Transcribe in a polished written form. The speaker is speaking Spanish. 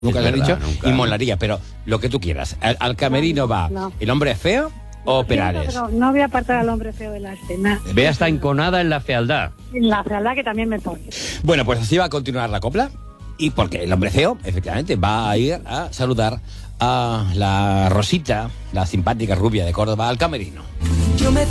Nunca Es lo han verdad, dicho. nunca. Y molaría, pero lo que tú quieras. Al camerino va no. el hombre feo o Perales. Pero no voy a apartar al hombre feo de la escena. Bea está enconada en la fealdad. La fealdad que también me pone. Bueno, pues así va a continuar la copla. Y porque el hombre feo, efectivamente, va a ir a saludar a la Rosita, la simpática rubia de Córdoba, al camerino. Yo me